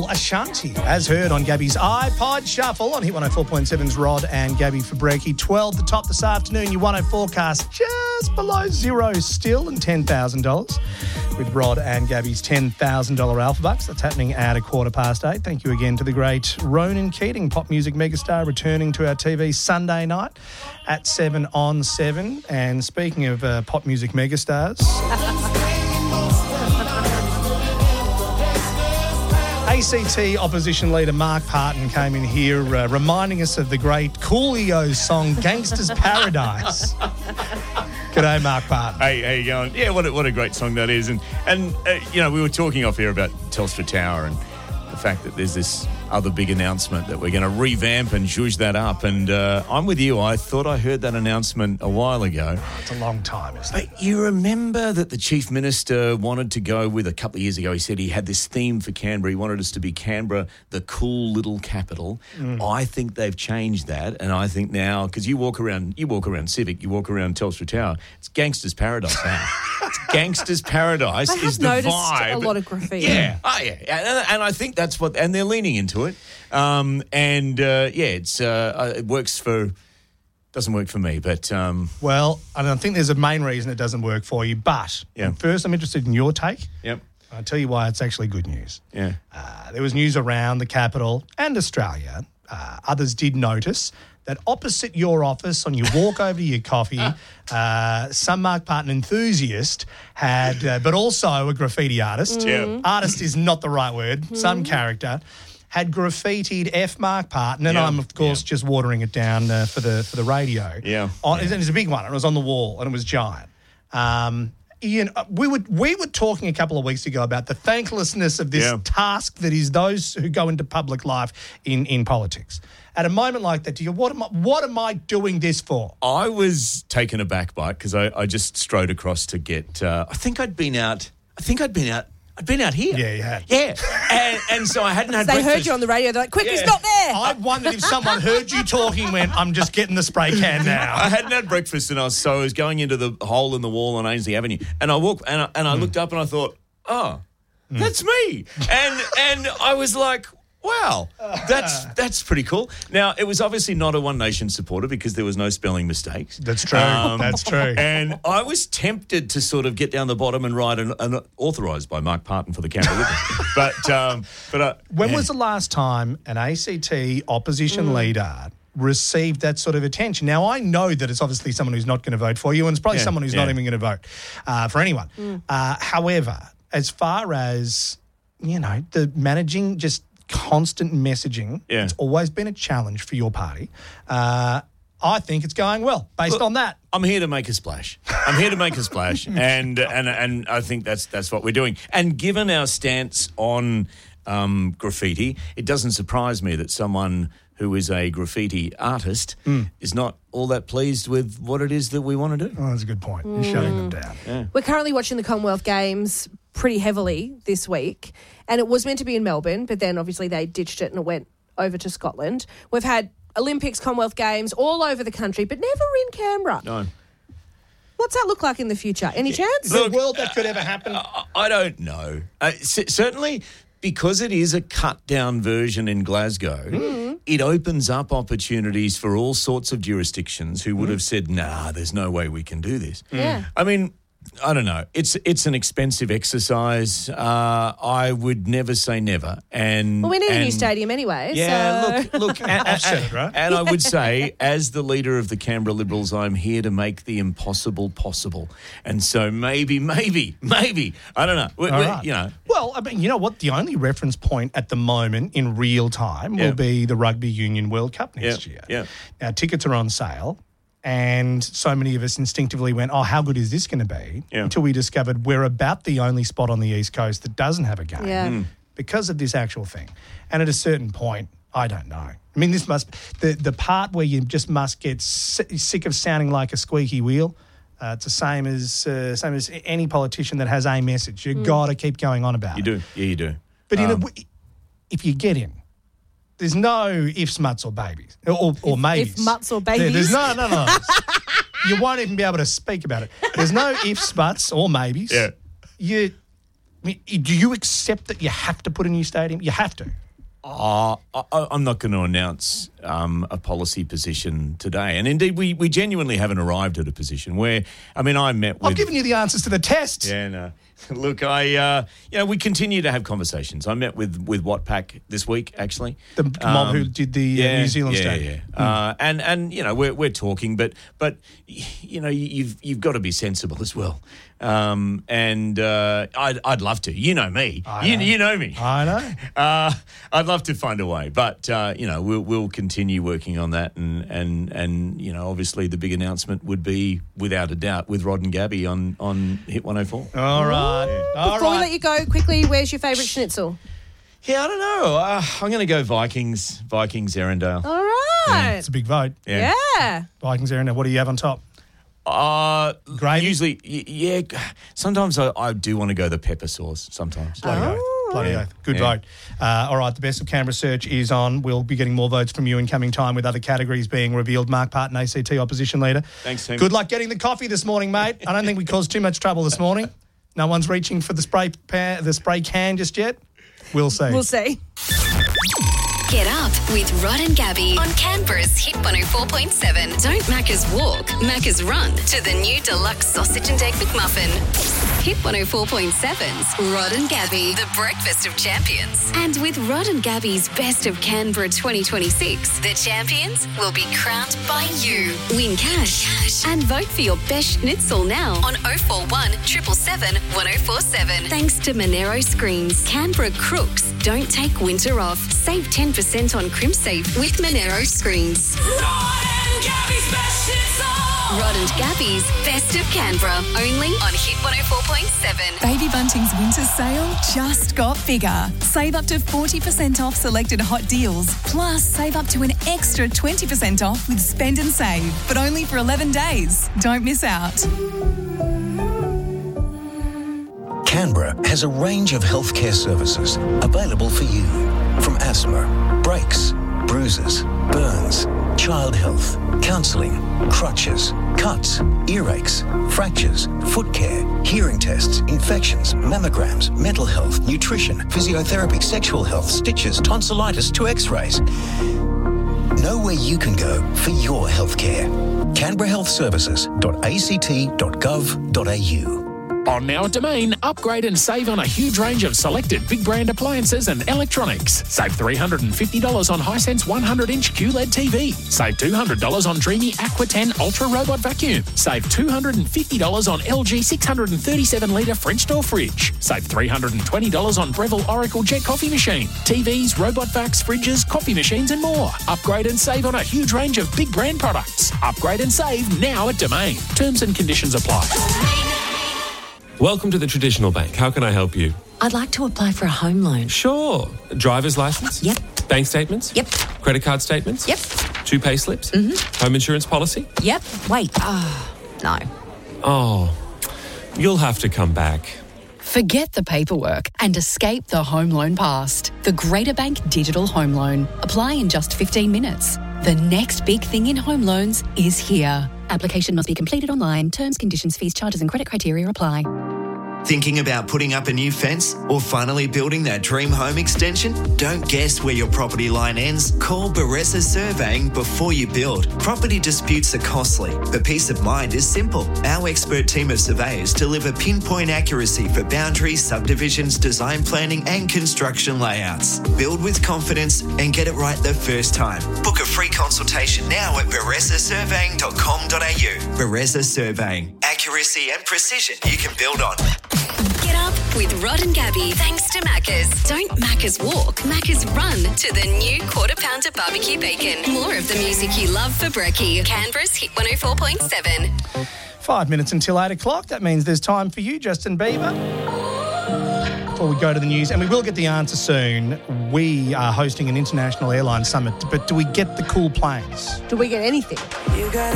Soul Ashanti, as heard on Gabby's iPod Shuffle on Hit 104.7's Rod and Gabby Fabrecki. 12 the top this afternoon. Your 104 forecast just below zero still and $10,000 with Rod and Gabby's $10,000 Alpha Bucks. That's happening at 8:15. Thank you again to the great Ronan Keating, pop music megastar, returning to our TV Sunday night at 7 on 7. And speaking of pop music megastars... ACT opposition leader Mark Parton came in here reminding us of the great Coolio's song Gangsta's Paradise. G'day, Mark Parton. Hey, how you going? Yeah, what a great song that is. And we were talking off here about Telstra Tower and the fact that there's this other big announcement that we're going to revamp and zhuzh that up. And I'm with you. I thought I heard that announcement a while ago. It's a long time, isn't it? But you remember that the Chief Minister wanted to go with, a couple of years ago, he said he had this theme for Canberra. He wanted us to be Canberra, the cool little capital. I think they've changed that. And I think now, because you walk around Civic, you walk around Telstra Tower, it's Gangsta's Paradise now. It's Gangsta's Paradise is the vibe. I have noticed a lot of graffiti. Yeah. Oh, yeah. And I think that's what, and they're leaning into it. It works for, doesn't work for me, but... Well, I don't think there's a main reason it doesn't work for you, but first I'm interested in your take. Yep. I'll tell you why it's actually good news. Yeah. There was news around the capital and Australia. Others did notice that opposite your office, on your walk over to your coffee, some Mark Parton enthusiast had, but also a graffiti artist. Artist is not the right word. Some character had graffitied F Mark Parton, and I'm of course just watering it down for the radio. It's a big one. It was on the wall, and it was giant. Ian, we were talking a couple of weeks ago about the thanklessness of this task that is those who go into public life in politics. At a moment like that, do you what am I doing this for? I was taken aback by it because I just strode across to get. I'd been out here. Yeah, you had. Yeah, and so I hadn't had They breakfast. heard you on the radio. They're like, quick, he's not there. I wondered if someone heard you talking and went, I'm just getting the spray can now. I hadn't had breakfast, and I was going into the hole in the wall on Ainsley Avenue, and I walked and I looked up and I thought, that's me, and I was like, wow, that's pretty cool. Now, it was obviously not a One Nation supporter because there was no spelling mistakes. That's true. That's true. And I was tempted to sort of get down the bottom and write an authorised by Mark Parton for the Canberra Liberals. but when was the last time an ACT opposition leader received that sort of attention? Now, I know that it's obviously someone who's not going to vote for you, and it's probably someone who's not even going to vote for anyone. However, as far as, the managing just constant messaging, it's always been a challenge for your party. I think it's going well based on that. I'm here to make a splash. and I think that's what we're doing. And given our stance on graffiti, it doesn't surprise me that someone who is a graffiti artist is not all that pleased with what it is that we want to do. Oh, that's a good point. You're shutting them down. Yeah. We're currently watching the Commonwealth Games pretty heavily this week, and it was meant to be in Melbourne, but then obviously they ditched it and it went over to Scotland. We've had Olympics, Commonwealth Games all over the country, but never in Canberra. No. What's that look like in the future? Any chance? Is there a world that could ever happen? I don't know. Certainly, because it is a cut-down version in Glasgow, it opens up opportunities for all sorts of jurisdictions who would have said, nah, there's no way we can do this. Yeah. I mean, I don't know. It's an expensive exercise. I would never say never. And we need a new stadium anyway. Yeah, so. look. And I would say, as the leader of the Canberra Liberals, I'm here to make the impossible possible. And so maybe, I don't know. Right. Well, I mean, you know what? The only reference point at the moment in real time will be the Rugby Union World Cup next year. Yeah. Now, tickets are on sale. And so many of us instinctively went, how good is this going to be? Until we discovered we're about the only spot on the East Coast that doesn't have a game because of this actual thing. And at a certain point, I don't know. I mean, this must the part where you just must get sick of sounding like a squeaky wheel. It's the same as any politician that has a message. You've got to keep going on about it. You do. Yeah, you do. But if you get in, there's no ifs, muts, or babies, or maybes. If muts or babies? There's no. You won't even be able to speak about it. There's no ifs, muts, or maybes. Yeah. mean, do you accept that you have to put a new stadium? You have to. I'm not going to announce a policy position today. And indeed, we genuinely haven't arrived at a position where, I met with... I've given you the answers to the test. Yeah, no. Look, we continue to have conversations. I met with Watpac this week, actually. The mob who did the New Zealand stadium. Yeah. And we're talking, but you've got to be sensible as well. I'd love to. You know me. You know me. I know. I'd love to find a way, but we'll continue working on that, and obviously the big announcement would be, without a doubt, with Rod and Gabby on Hit 104. All right. Before we let you go, quickly, where's your favourite schnitzel? Yeah, I don't know. I'm going to go Vikings Erindale. All right. It's a big vote. Yeah. Vikings Erindale. What do you have on top? Gravy? Usually, yeah. Sometimes I do want to go the pepper sauce. Sometimes. Bloody oath. Good vote. All right, the Best of Canberra search is on. We'll be getting more votes from you in coming time, with other categories being revealed. Mark Parton, ACT Opposition Leader. Thanks, team. Good luck getting the coffee this morning, mate. I don't think we caused too much trouble this morning. No one's reaching for the spray can just yet. We'll see. We'll see. Get up with Rod and Gabby on Canberra's Hit 104.7. Don't Macca's walk, Macca's run to the new deluxe sausage and egg McMuffin. Hit 104.7's Rod and Gabby, the breakfast of champions. And with Rod and Gabby's Best of Canberra 2026, the champions will be crowned by you. Win cash and vote for your best schnitzel now on 041 777 1047. Thanks to Monero Screens. Canberra crooks don't take winter off. Save 10% on CrimSafe with Monero Screens. Rod and Gabby's Best Schnitzel. Rod and Gabby's Best of Canberra, only on Hit 104.7. Baby Bunting's winter sale just got bigger. Save up to 40% off selected hot deals. Plus, save up to an extra 20% off with Spend and Save, but only for 11 days. Don't miss out. Canberra has a range of healthcare services available for you. From asthma, brakes, bruises, burns, child health, counselling, crutches, cuts, earaches, fractures, foot care, hearing tests, infections, mammograms, mental health, nutrition, physiotherapy, sexual health, stitches, tonsillitis to x-rays. Know where you can go for your healthcare. canberrahealthservices.act.gov.au. On now at Domain, upgrade and save on a huge range of selected big brand appliances and electronics. Save $350 on Hisense 100-inch QLED TV. Save $200 on Dreamy Aqua 10 Ultra Robot Vacuum. Save $250 on LG 637-litre French door fridge. Save $320 on Breville Oracle Jet coffee machine. TVs, robot vacs, fridges, coffee machines and more. Upgrade and save on a huge range of big brand products. Upgrade and save now at Domain. Terms and conditions apply. Welcome to the Traditional Bank. How can I help you? I'd like to apply for a home loan. Sure. Driver's license? Yep. Bank statements? Yep. Credit card statements? Yep. 2 pay slips? Mm-hmm. Home insurance policy? Yep. Wait. No. Oh, you'll have to come back. Forget the paperwork and escape the home loan past. The Greater Bank Digital Home Loan. Apply in just 15 minutes. The next big thing in home loans is here. Application must be completed online. Terms, conditions, fees, charges and credit criteria apply. Thinking about putting up a new fence or finally building that dream home extension? Don't guess where your property line ends. Call Baressa Surveying before you build. Property disputes are costly, but peace of mind is simple. Our expert team of surveyors deliver pinpoint accuracy for boundaries, subdivisions, design planning and construction layouts. Build with confidence and get it right the first time. Book a free consultation now at baressasurveying.com.au. Baressa Surveying. Accuracy and precision you can build on. Get up with Rod and Gabby, thanks to Macca's. Don't Macca's walk, Macca's run to the new Quarter Pounder Barbecue Bacon. More of the music you love for brekkie. Canberra's Hit 104.7. 5 minutes until 8 o'clock. That means there's time for you, Justin Bieber. Before we go to the news, and we will get the answer soon, we are hosting an international airline summit, but do we get the cool planes? Do we get anything?